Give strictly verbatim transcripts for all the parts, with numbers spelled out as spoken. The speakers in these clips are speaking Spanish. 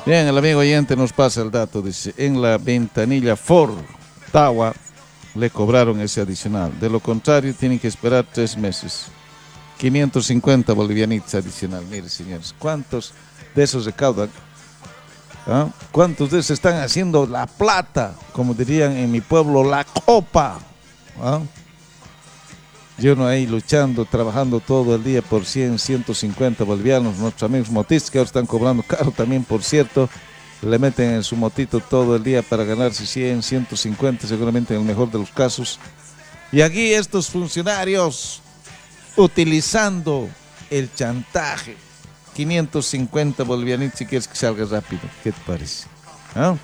Bien, el amigo oyente nos pasa el dato, dice, en la ventanilla Ford Tawa le cobraron ese adicional. De lo contrario, tienen que esperar tres meses. quinientos cincuenta bolivianitos adicional. Mire, señores, ¿cuántos de esos recaudan? ¿Ah? ¿Cuántos de esos están haciendo la plata? Como dirían en mi pueblo, la copa. ¿Ah? Y uno ahí luchando, trabajando todo el día por cien, ciento cincuenta bolivianos. Nuestros amigos motistas que ahora están cobrando caro también, por cierto, le meten en su motito todo el día para ganarse cien, ciento cincuenta, seguramente en el mejor de los casos. Y aquí estos funcionarios utilizando el chantaje. quinientos cincuenta bolivianitos si quieres que salga rápido. ¿Qué te parece? ¿Ah?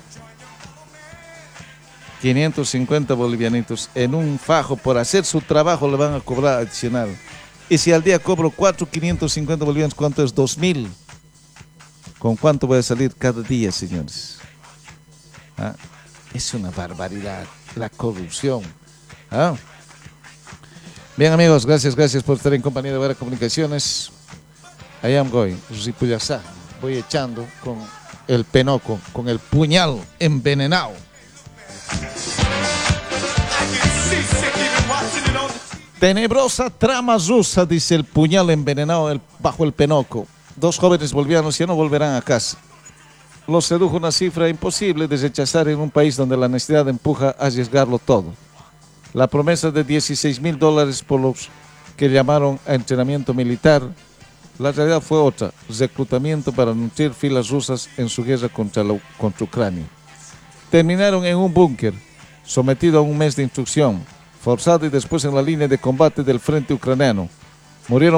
quinientos cincuenta bolivianitos en un fajo por hacer su trabajo le van a cobrar adicional. Y si al día cobro cuatro, quinientos cincuenta bolivianos, ¿cuánto es? dos mil. ¿Con cuánto voy a salir cada día, señores? ¿Ah? Es una barbaridad la corrupción. ¿Ah? Bien, amigos, gracias, gracias por estar en compañía de Vera Comunicaciones. I am going, Ripuyasá. Voy echando con el penoco, con el puñal envenenado. Tenebrosa trama rusa, dice el puñal envenenado el, bajo el penoco. Dos jóvenes bolivianos ya no volverán a casa. Los sedujo una cifra imposible de rechazar en un país donde la necesidad empuja a arriesgarlo todo. La promesa de dieciséis mil dólares por los que llamaron a entrenamiento militar, la realidad fue otra, reclutamiento para nutrir filas rusas en su guerra contra, la, contra Ucrania. Terminaron en un búnker, sometido a un mes de instrucción, forzado y después en la línea de combate del frente ucraniano. Murieron